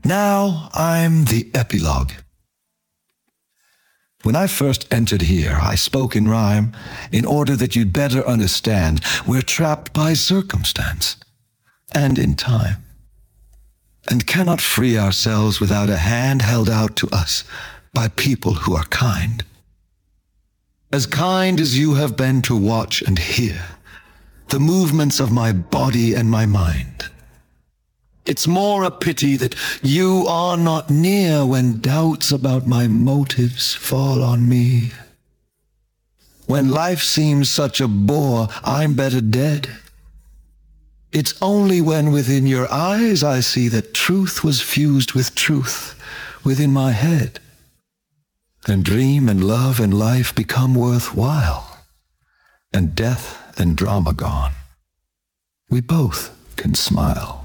Now I'm the epilogue. When I first entered here, I spoke in rhyme in order that you'd better understand we're trapped by circumstance and in time, and cannot free ourselves without a hand held out to us by people who are kind. As kind as you have been to watch and hear the movements of my body and my mind. It's more a pity that you are not near when doubts about my motives fall on me. When life seems such a bore, I'm better dead. It's only when within your eyes I see that truth was fused with truth within my head. Then dream and love and life become worthwhile, and death and drama gone. We both can smile.